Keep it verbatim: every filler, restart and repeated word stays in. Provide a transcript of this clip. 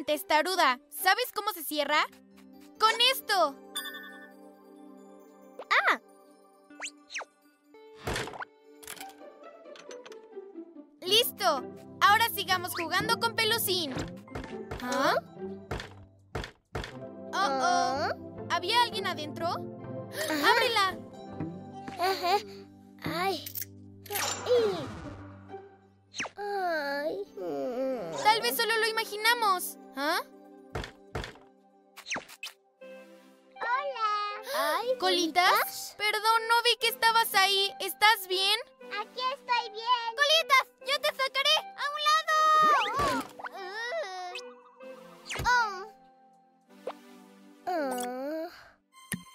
testaruda. ¿Sabes cómo se cierra? ¡Con esto! ¡Ah! ¡Listo! Ahora sigamos jugando con Pelusín. ¿Ah? Oh, oh. ¿Había alguien adentro? Ajá. ¡Ábrela! Ajá. Ay. Ay. Tal vez solo lo imaginamos. ¿Ah? Hola. Ay, ¿Colitas? Perdón, no vi que estabas ahí. ¿Estás bien? Aquí estoy bien. ¡Colitas! ¡Yo te sacaré!